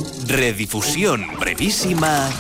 Redifusión brevísima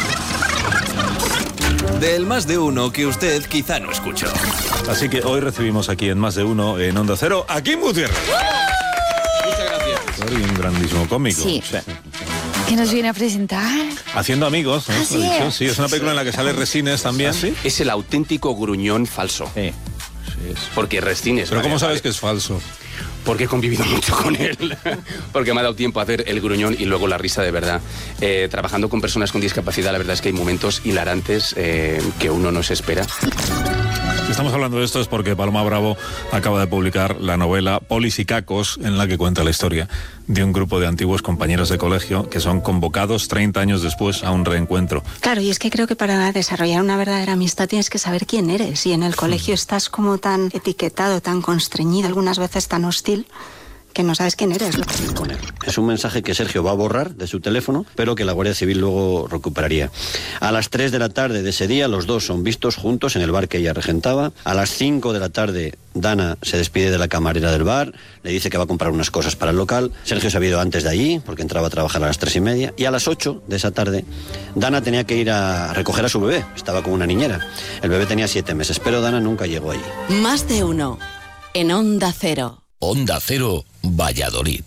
del Más de Uno que usted quizá no escuchó. Así que hoy recibimos aquí en Más de Uno, en Onda Cero, a Kim Gutiérrez. Muchas gracias. Y un grandísimo cómico. Sí. ¿Qué nos viene a presentar? Haciendo amigos, ¿no? Así es. Sí, es una película en la que sale Resines también. ¿Sí? Es el auténtico gruñón falso. Sí. Porque Resines... Pero vale, ¿cómo sabes vale. que es falso? Porque he convivido mucho con él. Porque me ha dado tiempo a hacer el gruñón y luego la risa de verdad. Trabajando con personas con discapacidad, la verdad es que hay momentos hilarantes que uno no se espera. Si estamos hablando de esto es porque Paloma Bravo acaba de publicar la novela Polis y Cacos, en la que cuenta la historia de un grupo de antiguos compañeros de colegio que son convocados 30 años después a un reencuentro. Claro, y es que creo que para desarrollar una verdadera amistad tienes que saber quién eres. Y en el colegio estás como tan etiquetado, tan constreñido, algunas veces tan hostil, que no sabes quién eres. Es un mensaje que Sergio va a borrar de su teléfono, pero que la Guardia Civil luego recuperaría. A las 3 de la tarde de ese día, los dos son vistos juntos en el bar que ella regentaba. A las 5 de la tarde, Dana se despide de la camarera del bar, le dice que va a comprar unas cosas para el local. Sergio se ha ido antes de allí, porque entraba a trabajar a las 3:30. Y a las 8 de esa tarde, Dana tenía que ir a recoger a su bebé. Estaba con una niñera. El bebé tenía 7 meses, pero Dana nunca llegó allí. Más de uno, en Onda Cero. Onda Cero, Valladolid.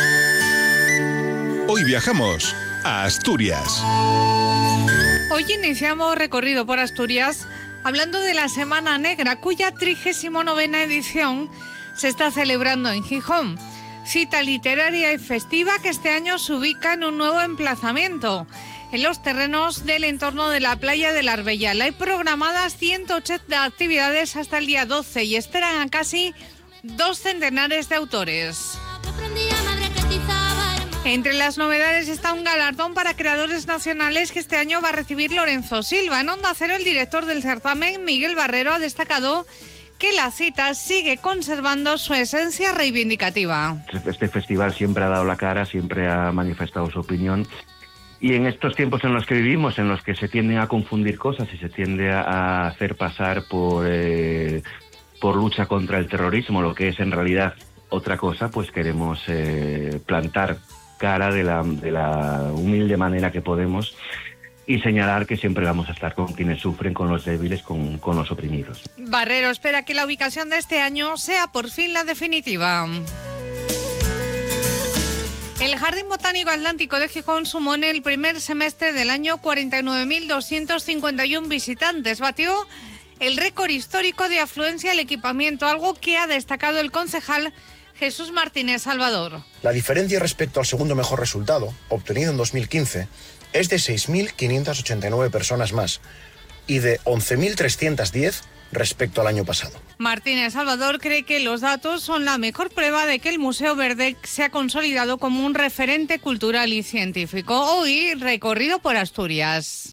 Hoy viajamos a Asturias. Hoy iniciamos recorrido por Asturias hablando de la Semana Negra, cuya 39ª edición se está celebrando en Gijón. Cita literaria y festiva que este año se ubica en un nuevo emplazamiento, en los terrenos del entorno de la playa del Arbellal. Hay programadas 180 actividades hasta el día 12 y esperan a casi 2 centenares de autores. Entre las novedades está un galardón para creadores nacionales que este año va a recibir Lorenzo Silva. En Onda Cero, el director del certamen, Miguel Barrero, ha destacado que la cita sigue conservando su esencia reivindicativa. Este festival siempre ha dado la cara, siempre ha manifestado su opinión. Y en estos tiempos en los que vivimos, en los que se tienden a confundir cosas y se tiende a hacer pasar por lucha contra el terrorismo, lo que es en realidad otra cosa, pues queremos plantar cara de la humilde manera que podemos y señalar que siempre vamos a estar con quienes sufren, con los débiles, con los oprimidos. Barrero espera que la ubicación de este año sea por fin la definitiva. El Jardín Botánico Atlántico de Gijón sumó en el primer semestre del año 49.251 visitantes. Batió el récord histórico de afluencia al equipamiento, algo que ha destacado el concejal Jesús Martínez Salvador. La diferencia respecto al segundo mejor resultado, obtenido en 2015, es de 6.589 personas más y de 11.310 respecto al año pasado. Martínez Salvador cree que los datos son la mejor prueba de que el Museo Verde se ha consolidado como un referente cultural y científico. Hoy, recorrido por Asturias.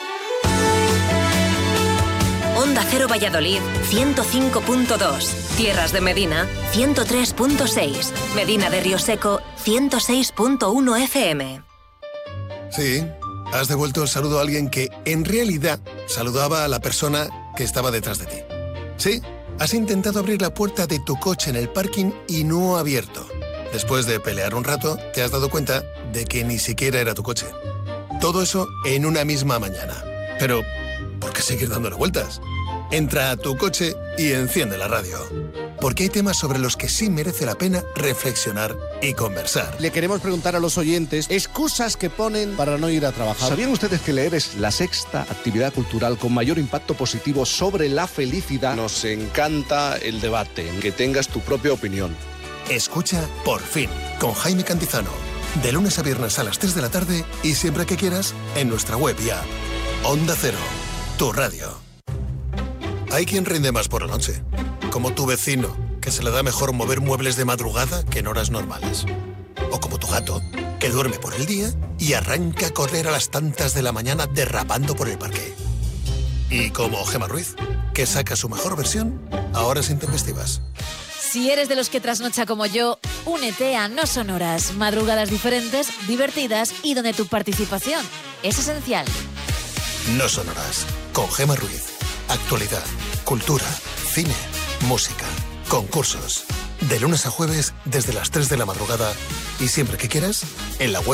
Onda Cero Valladolid, 105.2. Tierras de Medina, 103.6. Medina de Río Seco, 106.1 FM. Sí, has devuelto el saludo a alguien que, en realidad, saludaba a la persona que estaba detrás de ti. Sí, has intentado abrir la puerta de tu coche en el parking y no ha abierto. Después de pelear un rato, te has dado cuenta de que ni siquiera era tu coche. Todo eso en una misma mañana. Pero ¿por qué seguir dándole vueltas? Entra a tu coche y enciende la radio. Porque hay temas sobre los que sí merece la pena reflexionar y conversar. Le queremos preguntar a los oyentes excusas que ponen para no ir a trabajar. ¿Sabían ustedes que leer es la sexta actividad cultural con mayor impacto positivo sobre la felicidad? Nos encanta el debate, que tengas tu propia opinión. Escucha Por Fin, con Jaime Cantizano. De lunes a viernes a las 3 de la tarde y siempre que quieras en nuestra web y app. Onda Cero, tu radio. Hay quien rinde más por la noche, como tu vecino, que se le da mejor mover muebles de madrugada que en horas normales. O como tu gato, que duerme por el día y arranca a correr a las tantas de la mañana derrapando por el parque. Y como Gemma Ruiz, que saca su mejor versión a horas intempestivas. Si eres de los que trasnocha como yo, únete a No Sonoras, madrugadas diferentes, divertidas y donde tu participación es esencial. No Sonoras, con Gemma Ruiz. Actualidad, cultura, cine, música, concursos. De lunes a jueves desde las 3 de la madrugada y siempre que quieras en la web.